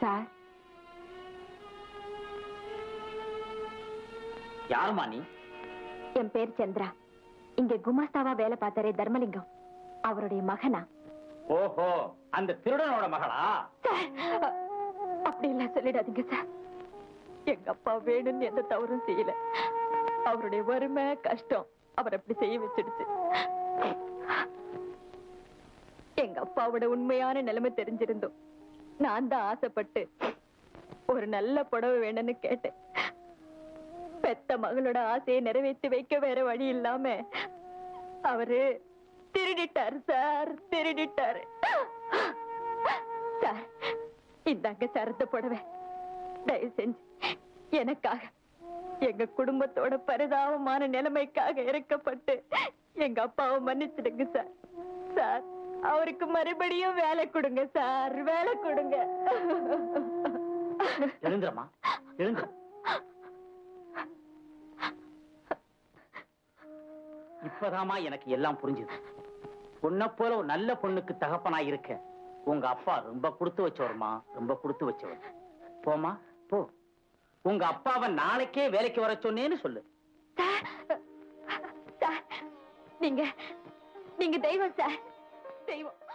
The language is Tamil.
சார். யாருமா நீ? என் பேர் சந்திரா. இங்க குமாஸ்தாவா வேலை பார்த்தாரே தர்மலிங்கம், அவருடைய மகனா? ஓஹோ, அந்த திருடனோட மகளா? அப்படி எல்லாம் சொல்லிடாதீங்க சார். எங்க அப்பா வேணும்னு எந்த தவறும் செய்யல. அவருடைய வறுமை கஷ்டம் அவர் அப்படி செய்ய வச்சிடுச்சு. எங்க அப்பாவோட உண்மையான நிலைமை தெரிஞ்சிருந்தோம் நான் தான் ஆசைப்பட்டு ஒரு நல்ல புடவை வேணும்னு கேட்டேன். பெத்த மகளோட ஆசையை நிறைவேற்றி வைக்க வேற வழி இல்லாம அவரு திருடிட்டாரு சார், திருடிட்டாரு சார். இந்தாங்க சரத்த புடவை, தயவு செஞ்சு எனக்காக, எங்க குடும்பத்தோட பரிதாபமான நிலைமைக்காக இறக்கப்பட்டு எங்க அப்பாவை மன்னிச்சிடுங்க சார். சார், அவருக்கு மறுபடியும் வேலை கொடுங்க சார், வேலை கொடுங்க. எழுந்திரமா, எழுந்திர. இப்பதாமா எனக்கு எல்லாம் புரிஞ்சுது. பொண்ண போல ஒரு நல்ல பொண்ணுக்கு தகப்பனா இருக்க உங்க அப்பா ரொம்ப கொடுத்து வச்சவருமா, ரொம்ப கொடுத்து வச்சவர். போமா போ, உங்க அப்பாவை நாளைக்கே வேலைக்கு வர சொன்னேன்னு சொல்லு. நீங்க தெய்வம் சார், தெய்வம்.